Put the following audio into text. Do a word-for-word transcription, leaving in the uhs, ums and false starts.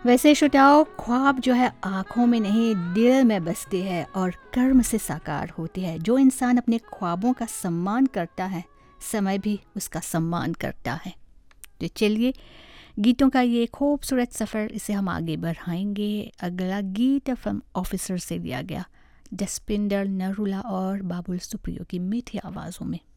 वैसे श्रोताओं, ख्वाब जो है आँखों में नहीं दिल में बसते हैं और कर्म से साकार होते हैं। जो इंसान अपने ख्वाबों का सम्मान करता है, समय भी उसका सम्मान करता है। तो चलिए, गीतों का ये खूबसूरत सफ़र, इसे हम आगे बढ़ाएंगे। अगला गीत फिल्म ऑफिसर से लिया गया, जसपिंदर नरूला और बाबुल सुप्रियो की मीठी आवाज़ों में।